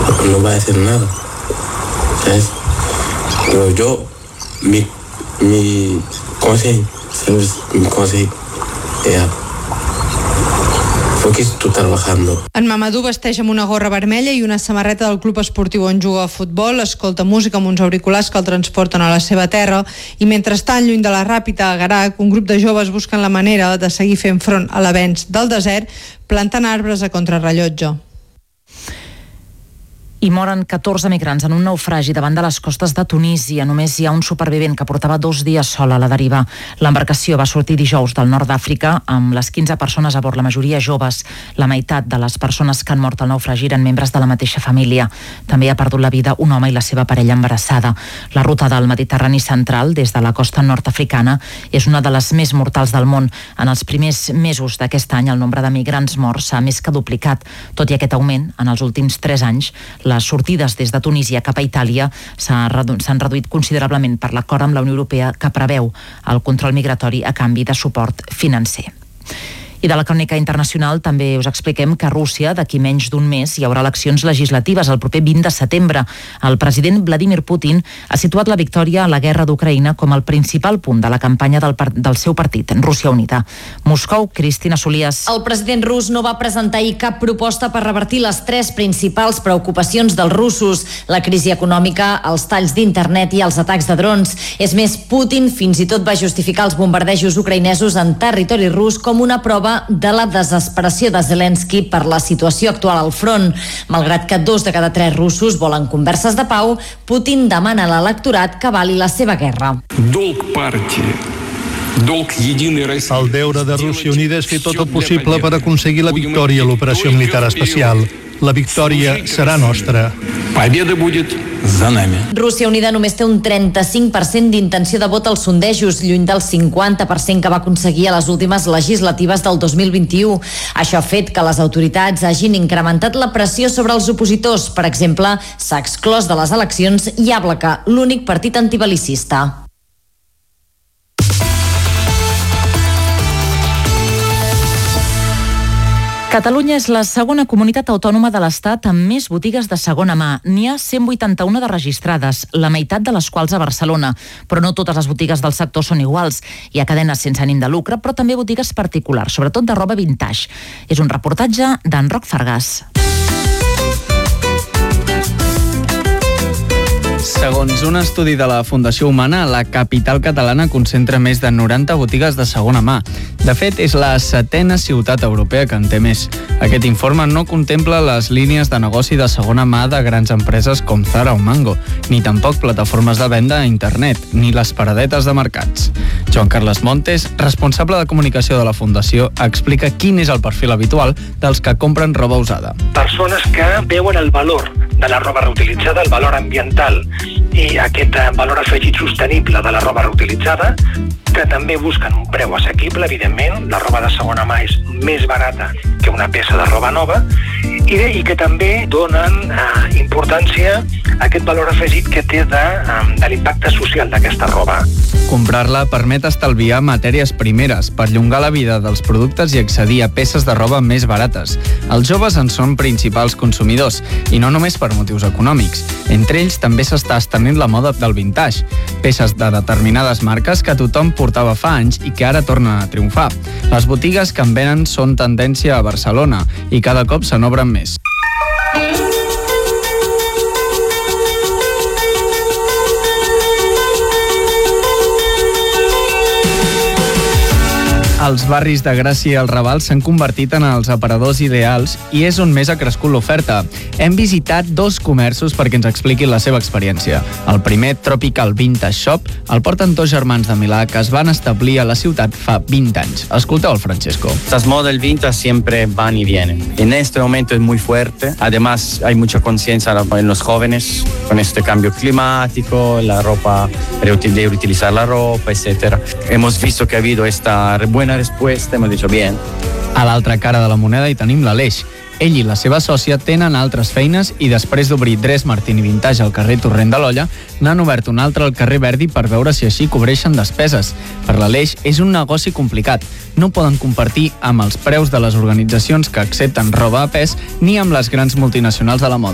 no va a hacer nada, ¿sabes? Pero yo, mi consejo, ¿sabes? Mi consejo es que estic trabajando. En Mamadou vesteix amb una gorra vermella i una samarreta del club esportiu on juga a futbol, escolta música amb uns auriculars que el transporten a la seva terra i mentrestant, lluny de la Ràpita a Garac, un grup de joves busquen la manera de seguir fent front a l'avenç del desert plantant arbres a contrarrellotge. I moren 14 migrants en un naufragi davant de les costes de Tunísia. Només hi ha un supervivent que portava 2 dies sol a la deriva. L'embarcació va sortir dijous del nord d'Àfrica amb les 15 persones a bord, la majoria joves. La meitat de les persones que han mort al naufragi eren membres de la mateixa família. També ha perdut la vida un home i la seva parella embarassada. La ruta del Mediterrani central, des de la costa nord-africana, és una de les més mortals del món. En els primers mesos d'aquest any, el nombre de migrants morts s'ha més que duplicat. Tot i aquest augment, en els últims 3 anys, les sortides des de Tunísia cap a Itàlia s'han reduït considerablement per l'acord amb la Unió Europea que preveu el control migratori a canvi de suport financer. I de la crònica internacional també us expliquem que a Rússia, d'aquí menys d'un mes, hi haurà eleccions legislatives el proper 20 de setembre. El president Vladimir Putin ha situat la victòria a la guerra d'Ucraïna com el principal punt de la campanya del seu partit, Rússia Unida. Moscou, Cristina Solías. El president rus no va presentar ahir cap proposta per revertir les 3 principals preocupacions dels russos: la crisi econòmica, els talls d'internet i els atacs de drons. És més, Putin fins i tot va justificar els bombardejos ucraïnesos en territori rus com una prova de la desesperació de Zelensky per la situació actual al front. Malgrat que 2 de cada 3 russos volen converses de pau, Putin demana a l'electorat que avali la seva guerra. El deure de Rússia Unida és fer tot el possible per aconseguir la victòria a l'operació militar especial. La victòria serà nostra. Rússia Unida només té un 35% d'intenció de vot als sondejos, lluny del 50% que va aconseguir a les últimes legislatives del 2021. Això ha fet que les autoritats hagin incrementat la pressió sobre els opositors. Per exemple, s'ha exclòs de les eleccions Yablaka, l'únic partit antibelicista. Catalunya és la segona comunitat autònoma de l'Estat amb més botigues de segona mà. N'hi ha 181 de registrades, la meitat de les quals a Barcelona. Però no totes les botigues del sector són iguals. Hi ha cadenes sense ànim de lucre, però també botigues particulars, sobretot de roba vintage. És un reportatge d'en Roc Fargàs. Segons un estudi de la Fundació Humana, la capital catalana concentra més de 90 botigues de segona mà. De fet, és la 7ª ciutat europea que en té més. Aquest informe no contempla les línies de negoci de segona mà de grans empreses com Zara o Mango, ni tampoc plataformes de venda a internet, ni les paradetes de mercats. Joan Carles Montes, responsable de comunicació de la Fundació, explica quin és el perfil habitual dels que compren roba usada. Persones que veuen el valor de la roba reutilitzada, el valor ambiental i aquest valor afegit sostenible de la roba reutilitzada, que també busquen un preu assequible, evidentment. La roba de segona mà és més barata que una peça de roba nova i que també donen importància a aquest valor afegit que té de l'impacte social d'aquesta roba. Comprar-la permet estalviar matèries primeres, perllongar la vida dels productes i accedir a peces de roba més barates. Els joves en són principals consumidors, i no només per motius econòmics. Entre ells també s'està estenent la moda del vintage, peces de determinades marques que tothom portava fa anys i que ara tornen a triomfar. Les botigues que en venen són tendència a Barcelona i cada cop se n'obren més. Els barris de Gràcia i el Raval s'han convertit en els aparadors ideals i és on més ha crescut l'oferta. Hem visitat 2 comerços perquè ens expliquin la seva experiència. El primer, Tropical Vintage Shop, el porten 2 germans de Milà que es van establir a la ciutat fa 20 anys. Escolteu el Francesco. Las modas del vintage siempre van y vienen. En este momento es muy fuerte. Además, hay mucha conciencia en los jóvenes con este cambio climático, la ropa, de reutilizar la ropa, etc. Hemos visto que ha habido esta buena respuesta, hemos dicho bien. A l'altra cara de la moneda hi tenim l'Aleix. Ell i la seva sòcia tenen altres feines i després d'obrir Dres Martini Vintage al carrer Torrent de l'Olla, n'han obert un altre al carrer Verdi per veure si així cobreixen despeses. Per l'Aleix és un negoci complicat. No poden compartir amb els preus de les organitzacions que accepten roba a pes ni amb les grans multinacionals de la moda.